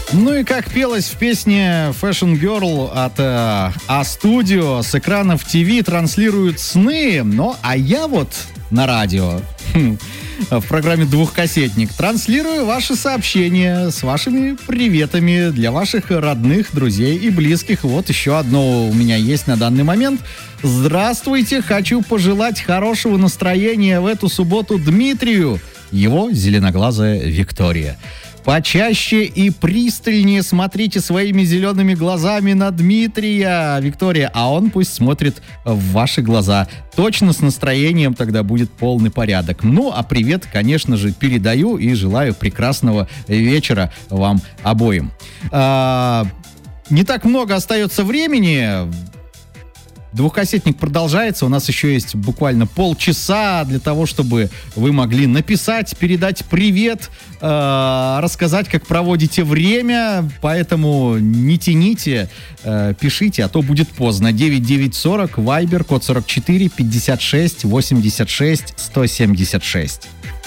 Ну и как пелось в песне Fashion Girl от А-Studio, с экранов ТВ транслируют сны, а я вот на радио в программе «Двухкассетник» транслирую ваши сообщения с вашими приветами для ваших родных, друзей и близких. Вот еще одно у меня есть на данный момент. Здравствуйте, хочу пожелать хорошего настроения в эту субботу Дмитрию, его зеленоглазая Виктория. Почаще и пристальнее смотрите своими зелеными глазами на Дмитрия, Виктория, а он пусть смотрит в ваши глаза. Точно с настроением тогда будет полный порядок. Ну, а привет, конечно же, передаю и желаю прекрасного вечера вам обоим. Не так много остается времени. Двухкассетник продолжается. У нас еще есть буквально полчаса для того, чтобы вы могли написать, передать привет, рассказать, как проводите время. Поэтому не тяните, пишите, а то будет поздно. 9940, Viber, код 44 56 86 176.